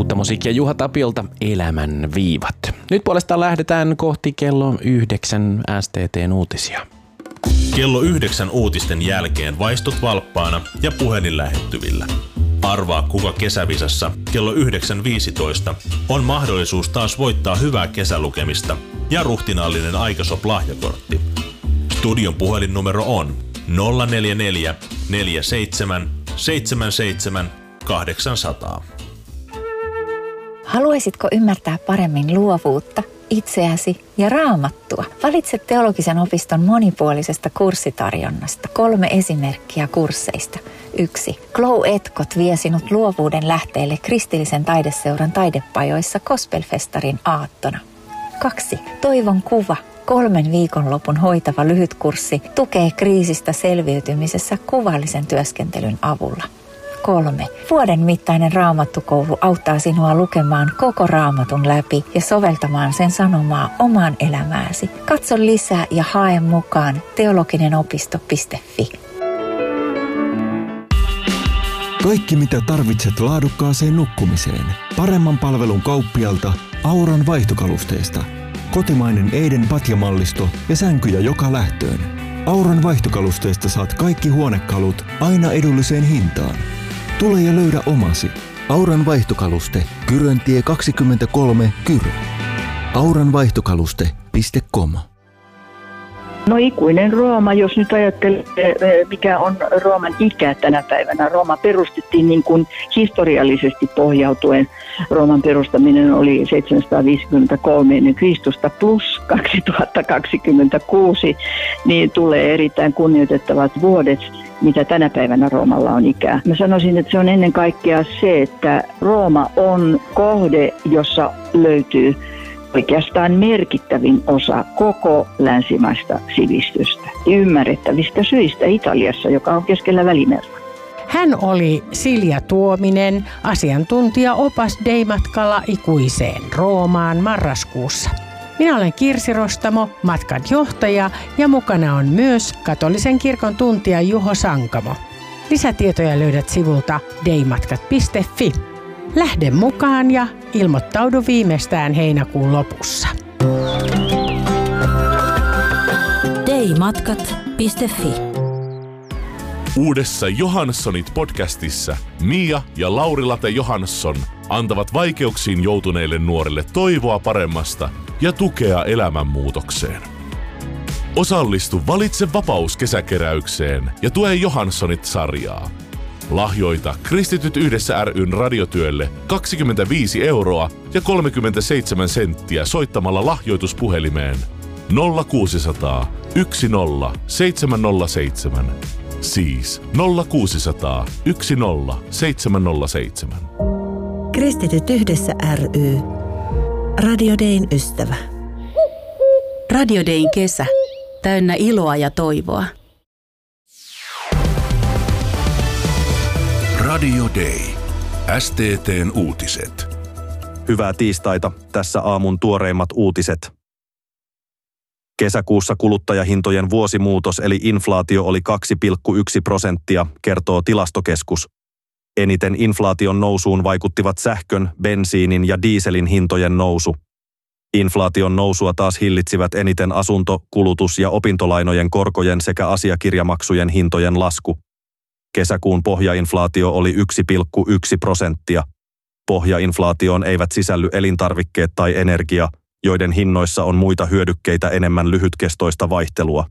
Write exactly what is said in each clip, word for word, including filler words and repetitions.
uutta musiikkia Juha Tapiolta Elämän viivat. Nyt puolestaan lähdetään kohti kello yhdeksän S T T:n uutisia. Kello yhdeksän uutisten jälkeen vaistut valppaana ja puhelin lähettyvillä. Arvaa, kuka kesävisassa kello yhdeksän viisitoista on mahdollisuus taas voittaa hyvää kesälukemista ja ruhtinaallinen Aikasop-lahjakortti. Studion puhelinnumero on nolla neljä neljä neljä seitsemän seitsemän seitsemän kahdeksan nolla nolla. Haluaisitko ymmärtää paremmin luovuutta, itseäsi ja raamattua? Valitse teologisen opiston monipuolisesta kurssitarjonnasta. Kolme esimerkkiä kursseista. Yksi. Glow Etkot vie sinut luovuuden lähteelle kristillisen taideseuran taidepajoissa Gospelfestarin aattona. Kaksi. Toivon kuva. Kolmen viikonlopun hoitava lyhytkurssi tukee kriisistä selviytymisessä kuvallisen työskentelyn avulla. Kolme. Vuoden mittainen raamattukoulu auttaa sinua lukemaan koko raamatun läpi ja soveltamaan sen sanomaa omaan elämääsi. Katso lisää ja hae mukaan teologinen-opisto piste fi. Kaikki mitä tarvitset laadukkaaseen nukkumiseen. Paremman palvelun kauppialta Auran vaihtokalusteesta. Kotimainen Eiden patjamallisto ja sänkyjä joka lähtöön. Auran vaihtokalusteesta saat kaikki huonekalut aina edulliseen hintaan. Tule ja löydä omasi. Auran vaihtokaluste, Kyröntie kaksikymmentäkolme, Kyrö. auran vaihtokaluste piste com. No ikuinen Rooma, jos nyt ajattelee, mikä on Rooman ikä tänä päivänä. Rooma perustettiin niin kuin historiallisesti pohjautuen. Rooman perustaminen oli seitsemänsataaviisikymmentäkolme ennen Kristusta plus kaksituhattakaksikymmentäkuusi, niin tulee erittäin kunnioitettavat vuodet, mitä tänä päivänä Roomalla on ikää. Mä sanoisin, että se on ennen kaikkea se, että Rooma on kohde, jossa löytyy oikeastaan merkittävin osa koko länsimaista sivistystä. Ymmärrettävistä syistä Italiassa, joka on keskellä Välimerta. Hän oli Silja Tuominen, asiantuntija opas Dei-matkalla ikuiseen Roomaan marraskuussa. Minä olen Kirsi Rostamo, matkan johtaja, ja mukana on myös katolisen kirkon tuntija Juho Sankamo. Lisätietoja löydät sivulta deimatkat piste fi. Lähde mukaan ja ilmoittaudu viimeistään heinäkuun lopussa. deimatkat piste fi. Uudessa Johanssonit podcastissa Mia ja Lauri-Late Johansson antavat vaikeuksiin joutuneille nuorille toivoa paremmasta ja tukea elämänmuutokseen. Osallistu Valitse vapaus -kesäkeräykseen ja tue Johanssonit-sarjaa. Lahjoita Kristityt yhdessä ry:n radiotyölle kaksikymmentäviisi euroa ja kolmekymmentäseitsemän senttiä soittamalla lahjoituspuhelimeen nolla kuusisataa yksi nolla seitsemän nolla seitsemän. Siis nolla kuusisataa yksi nolla seitsemän nolla seitsemän. Kristityt yhdessä ry. Radio Dayn ystävä. Radio Dayn kesä. Täynnä iloa ja toivoa. Radio Day. S T T:n uutiset. Hyvää tiistaita. Tässä aamun tuoreimmat uutiset. Kesäkuussa kuluttajahintojen vuosimuutos eli inflaatio oli kaksi pilkku yksi prosenttia, kertoo Tilastokeskus. Eniten inflaation nousuun vaikuttivat sähkön, bensiinin ja dieselin hintojen nousu. Inflaation nousua taas hillitsivät eniten asunto-, kulutus- ja opintolainojen korkojen sekä asiakirjamaksujen hintojen lasku. Kesäkuun pohjainflaatio oli yksi pilkku yksi prosenttia. Pohjainflaatioon eivät sisälly elintarvikkeet tai energia, joiden hinnoissa on muita hyödykkeitä enemmän lyhytkestoista vaihtelua.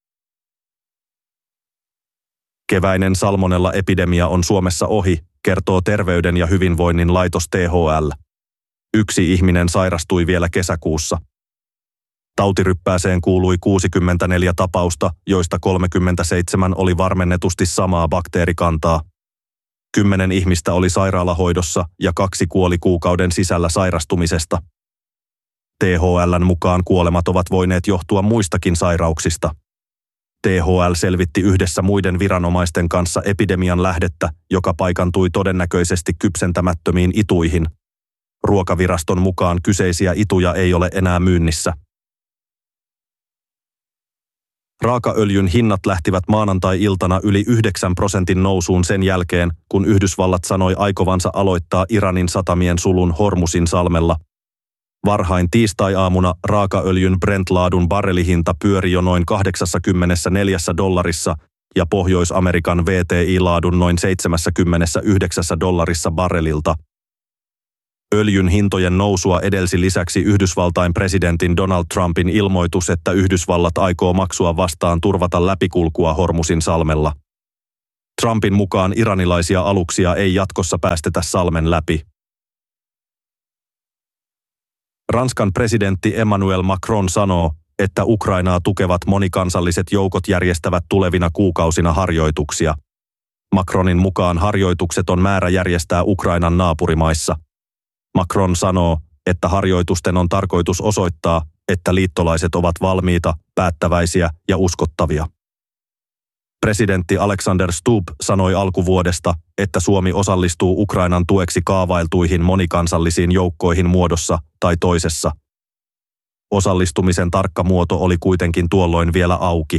Keväinen salmonella-epidemia on Suomessa ohi, kertoo Terveyden ja hyvinvoinnin laitos T H L. Yksi ihminen sairastui vielä kesäkuussa. Tautiryppääseen kuului kuusikymmentäneljä tapausta, joista kolmekymmentäseitsemän oli varmennetusti samaa bakteerikantaa. Kymmenen ihmistä oli sairaalahoidossa ja kaksi kuoli kuukauden sisällä sairastumisesta. T H L:n mukaan kuolemat ovat voineet johtua muistakin sairauksista. T H L selvitti yhdessä muiden viranomaisten kanssa epidemian lähdettä, joka paikantui todennäköisesti kypsentämättömiin ituihin. Ruokaviraston mukaan kyseisiä ituja ei ole enää myynnissä. Raakaöljyn hinnat lähtivät maanantai-iltana yli yhdeksän prosentin nousuun sen jälkeen, kun Yhdysvallat sanoi aikovansa aloittaa Iranin satamien sulun Hormusin salmella. Varhain tiistai-aamuna raakaöljyn Brent-laadun barrelihinta pyöri jo noin kahdeksankymmentäneljä dollarissa ja Pohjois-Amerikan V T I-laadun noin seitsemänkymmentäyhdeksän dollarissa barrelilta. Öljyn hintojen nousua edelsi lisäksi Yhdysvaltain presidentin Donald Trumpin ilmoitus, että Yhdysvallat aikoo maksua vastaan turvata läpikulkua Hormusin salmella. Trumpin mukaan iranilaisia aluksia ei jatkossa päästetä salmen läpi. Ranskan presidentti Emmanuel Macron sanoo, että Ukrainaa tukevat monikansalliset joukot järjestävät tulevina kuukausina harjoituksia. Macronin mukaan harjoitukset on määrä järjestää Ukrainan naapurimaissa. Macron sanoo, että harjoitusten on tarkoitus osoittaa, että liittolaiset ovat valmiita, päättäväisiä ja uskottavia. Presidentti Alexander Stubb sanoi alkuvuodesta, että Suomi osallistuu Ukrainan tueksi kaavailtuihin monikansallisiin joukkoihin muodossa tai toisessa. Osallistumisen tarkka muoto oli kuitenkin tuolloin vielä auki.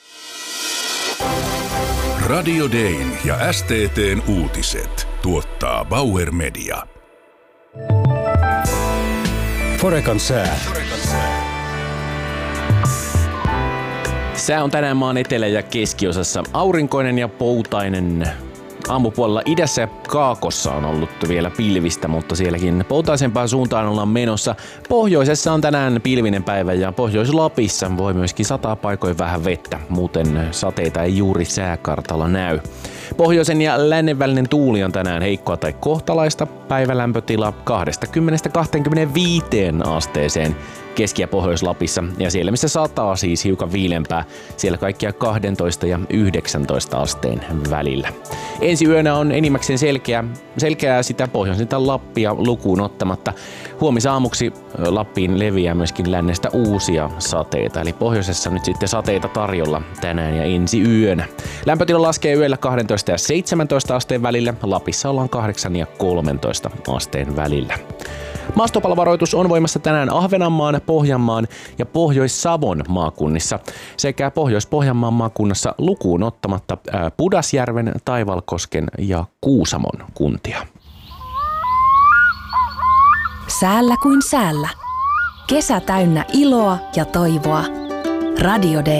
Radio Dayn ja S T T:n uutiset tuottaa Bauer Media. Forekan sää. Sää on tänään maan etelä- ja keskiosassa aurinkoinen ja poutainen. Aamupuolella idässä ja kaakossa on ollut vielä pilvistä, mutta sielläkin poutaisempaan suuntaan ollaan menossa. Pohjoisessa on tänään pilvinen päivä ja Pohjois-Lapissa voi myöskin sataa paikoin vähän vettä, muuten sateita ei juuri sääkartalla näy. Pohjoisen ja lännen välinen tuuli on tänään heikkoa tai kohtalaista, päivälämpötila kaksikymmentä kaksikymmentäviisi asteeseen Keski- ja Pohjois-Lapissa, ja siellä missä sataa siis hiukan viilempää, siellä kaikkia kaksitoista ja yhdeksäntoista asteen välillä. Ensi yönä on enimmäkseen selkeä, selkeää sitä pohjoisinta Lappia lukuun ottamatta. Huomisaamuksi Lappiin leviää myöskin lännestä uusia sateita, eli pohjoisessa nyt sitten sateita tarjolla tänään ja ensi yönä. Lämpötila laskee yöllä kaksitoista ja seitsemäntoista asteen välillä, Lapissa ollaan kahdeksan ja kolmetoista asteen välillä. Maastopalovaroitus on voimassa tänään Ahvenanmaan, Pohjanmaan ja Pohjois-Savon maakunnissa sekä Pohjois-Pohjanmaan maakunnassa lukuun ottamatta Pudasjärven, Taivalkosken ja Kuusamon kuntia. Säällä kuin säällä. Kesä täynnä iloa ja toivoa. Radio Day.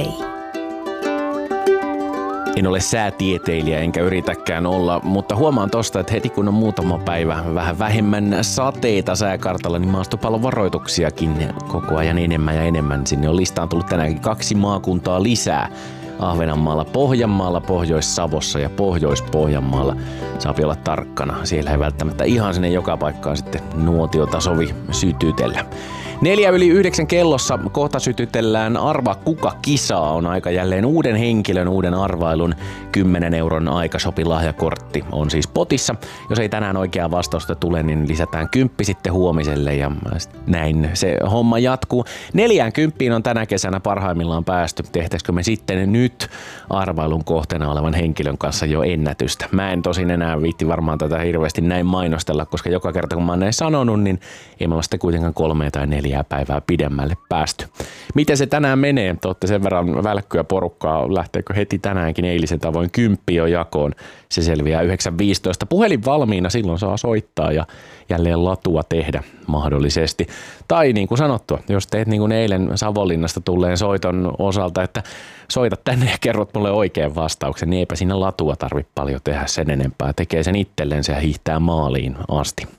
En ole säätieteilijä enkä yritäkään olla, mutta huomaan tosta, että heti kun on muutama päivä vähän vähemmän sateita sääkartalla, niin maastopallovaroituksiakin koko ajan enemmän ja enemmän. Sinne on listaan tullut tänäänkin kaksi maakuntaa lisää. Ahvenanmaalla, Pohjanmaalla, Pohjois-Savossa ja Pohjois-Pohjanmaalla. Saapi olla tarkkana. Siellä ei välttämättä ihan sinne joka paikkaan sitten nuotiota sovi sytytellä. Neljä yli yhdeksän kellossa kohta sytytellään Arva kuka kisaa. On aika jälleen uuden henkilön, uuden arvailun. kymmenen euron aikashopilahjakortti on siis potissa. Jos ei tänään oikeaa vastausta tule, niin lisätään kymppi sitten huomiselle ja näin se homma jatkuu. Neljään kymppiin on tänä kesänä parhaimmillaan päästy. Tehtäisikö me sitten nyt arvailun kohteena olevan henkilön kanssa jo ennätystä? Mä en tosin enää viitti varmaan tätä hirveästi näin mainostella, koska joka kerta kun mä oon näin sanonut, niin ei me ole sitten kuitenkaan kolme tai neljä päivää pidemmälle päästy. Miten se tänään menee? Te olette sen verran välkkyä porukkaa. Lähteekö heti tänäänkin eilisen tavoin kymppi jo jakoon? Se selviää yhdeksän viisitoista. Puhelin valmiina, silloin saa soittaa ja jälleen latua tehdä mahdollisesti. Tai niin kuin sanottua, jos teet niin kuin eilen Savonlinnasta tulleen soiton osalta, että soita tänne ja kerrot mulle oikean vastauksen, niin eipä siinä latua tarvitse paljon tehdä sen enempää. Tekee sen itsellensä ja hiihtää maaliin asti.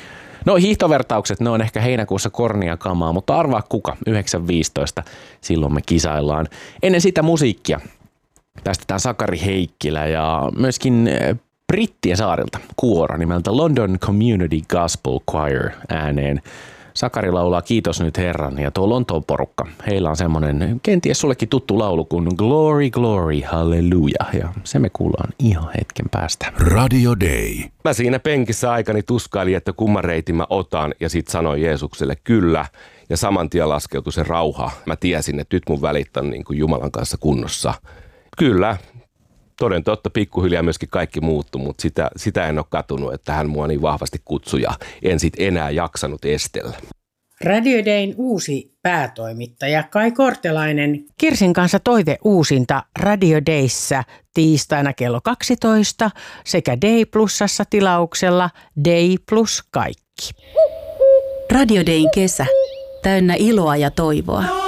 No hiihtovertaukset, ne on ehkä heinäkuussa kornia kamaa, mutta arvaa kuka, yhdeksän viisitoista, silloin me kisaillaan. Ennen sitä musiikkia päästetään Sakari Heikkilä ja myöskin Brittien saarilta kuoro nimeltä London Community Gospel Choir ääneen. Sakari laulaa Kiitos nyt Herran ja tuo Lontoon porukka. Heillä on semmonen kenties sullekin tuttu laulu kuin Glory, Glory, Hallelujah ja se me kuullaan ihan hetken päästä. Radio Day. Mä siinä penkissä aikani tuskailin, että kumman reitin mä otan ja sit sanoin Jeesukselle kyllä ja saman tien laskeutui se rauha. Mä tiesin, että nyt mun välit on niin kuin Jumalan kanssa kunnossa. Kyllä. Toden totta, pikkuhiljaa myöskin kaikki muuttui, mutta sitä, sitä en ole katunut, että hän mua niin vahvasti kutsui ja en sit enää jaksanut estellä. Radio Dayn uusi päätoimittaja Kai Kortelainen. Kirsin kanssa toive uusinta Radio Dayssä tiistaina kello kaksitoista sekä Day Plusassa tilauksella Day Plus kaikki. Radio Dayn kesä. Täynnä iloa ja toivoa.